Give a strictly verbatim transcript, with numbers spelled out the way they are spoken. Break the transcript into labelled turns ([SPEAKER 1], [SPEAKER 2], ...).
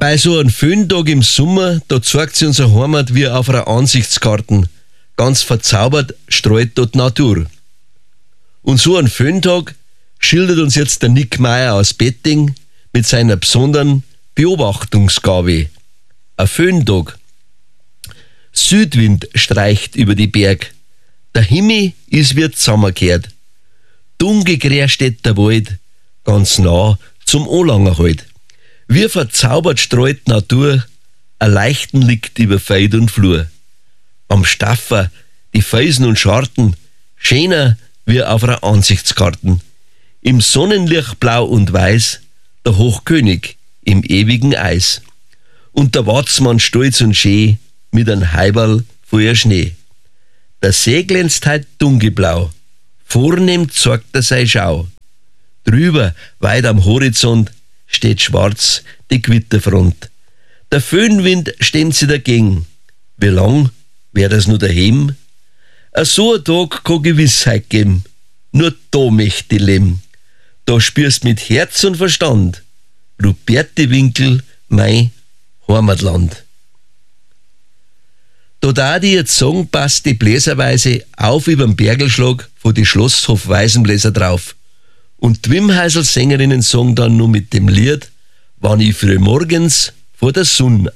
[SPEAKER 1] Bei so einem Föhntag im Sommer, da zeigt sie unsere Heimat wie auf einer Ansichtskarten. Ganz verzaubert streut dort Natur. Und so einen Föhntag schildert uns jetzt der Nick Meier aus Betting mit seiner besonderen Beobachtungsgabe. Ein Föhntag. Südwind streicht über die Berg. Der Himmel ist wie zusammengekehrt. Dunkelgrär steht der Wald, ganz nah zum Anlanger halt. Wie verzaubert streut die Natur, ein Leichten liegt über Feld und Flur. Am Staffer die Felsen und Scharten, schöner wie auf einer Ansichtskarten. Im Sonnenlicht blau und weiß, der Hochkönig im ewigen Eis. Und der Watzmann stolz und schön mit einem Heiberl voller Schnee. Der See glänzt heut dunkelblau, vornehm zeigt er seine Schau. Drüber, weit am Horizont, steht schwarz die Gewitterfront. Der Föhnwind stemmt sie dagegen. Wie lang wär das nur daheim? A so ein Tag kann Gewissheit geben. Nur da möcht ich leben. Da spürst mit Herz und Verstand Ruperti-Winkel, mein Heimatland. Da da die jetzt sagen, passt die Bläserweise auf überm Bergelschlag von die Schlosshof Weisenbläser drauf. Und die Wimheisel Sängerinnen sagen dann nur mit dem Lied, wann ich früh morgens vor der Sonne